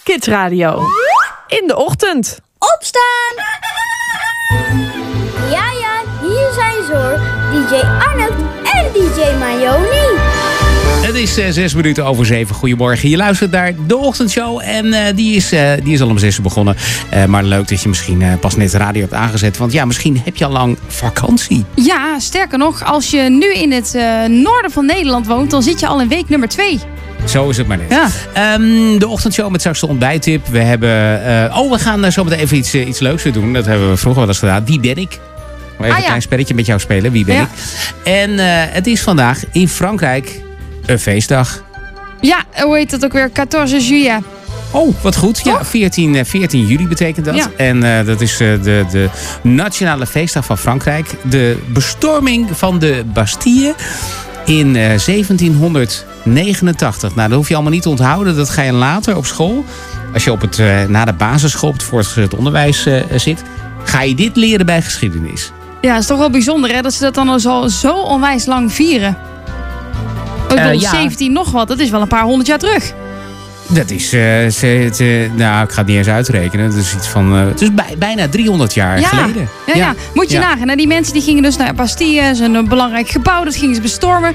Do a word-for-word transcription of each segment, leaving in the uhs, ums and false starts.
Kids Radio. In de ochtend. Opstaan! Ja, ja, hier zijn ze hoor. D J Arnold en D J Mayoni. Het is uh, zes minuten over zeven. Goedemorgen. Je luistert naar de ochtendshow. En uh, die, is, uh, die is al om zes uur begonnen. Uh, maar leuk dat je misschien uh, pas net de radio hebt aangezet. Want ja, misschien heb je al lang vakantie. Ja, sterker nog, als je nu in het uh, noorden van Nederland woont, dan zit je al in week nummer twee. Zo is het maar net. Ja. Um, de ochtendshow met straks de ontbijttip. We hebben... Uh, oh, we gaan uh, zo meteen even iets, uh, iets leuks weer doen. Dat hebben we vroeger wel eens gedaan. Wie ben ik? Even ah, een ja. klein spelletje met jou spelen. Wie ben ja. ik? En uh, het is vandaag in Frankrijk een feestdag. Ja, hoe heet dat ook weer? veertien juillet. Oh, wat goed. Ja, veertien, veertien juli betekent dat. Ja. En uh, dat is uh, de, de nationale feestdag van Frankrijk. De bestorming van de Bastille in uh, zeventienhonderdnegenentachtig. Nou, dat hoef je allemaal niet te onthouden. Dat ga je later op school. Als je op het, uh, na de basisschool op het voortgezet onderwijs uh, zit, ga je dit leren bij geschiedenis. Ja, het is toch wel bijzonder hè, dat ze dat dan al zo, zo onwijs lang vieren. Ik bedoel, uh, ja. zeventien nog wat, dat is wel een paar honderd jaar terug. Dat is, uh, ze, ze, nou, ik ga het niet eens uitrekenen. Het is iets van, uh, het is bij, bijna driehonderd jaar ja. geleden. Ja, ja. ja, moet je ja. nagaan. Die mensen die gingen dus naar Bastille, dat is een belangrijk gebouw, dat gingen ze bestormen.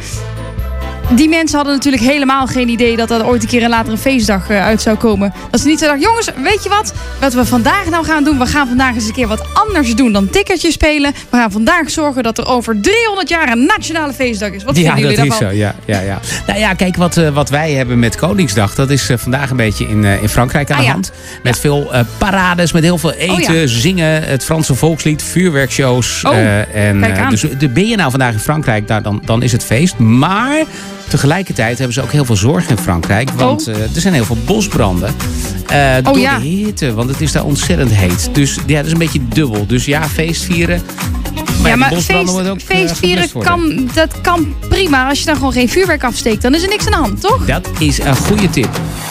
Die mensen hadden natuurlijk helemaal geen idee dat er ooit een keer en later een feestdag uh, uit zou komen. Dat ze niet zo dachten, jongens, weet je wat? Wat we vandaag nou gaan doen, we gaan vandaag eens een keer wat anders doen dan tikkertjes spelen. We gaan vandaag zorgen dat er over driehonderd jaar een nationale feestdag is. Wat vinden ja, jullie dat daarvan? Is zo, ja, ja, ja. Nou ja, kijk, wat, uh, wat wij hebben met Koningsdag, dat is uh, vandaag een beetje in, uh, in Frankrijk aan ah, de hand. Ja. Met ja. veel uh, parades, met heel veel eten, oh, ja. zingen, het Franse volkslied, vuurwerkshows. Oh, uh, en, kijk aan. Uh, dus de, ben je nou vandaag in Frankrijk, nou, dan, dan is het feest. Maar tegelijkertijd hebben ze ook heel veel zorg in Frankrijk. Want uh, er zijn heel veel bosbranden. Uh, oh, door ja. de hitte, want het is daar ontzettend heet. Dus ja, dat is een beetje dubbel. Dus ja, feestvieren. Maar ja, ja, maar feest, ook, feestvieren uh, kan, dat kan prima. Als je dan gewoon geen vuurwerk afsteekt, dan is er niks aan de hand, toch? Dat is een goede tip.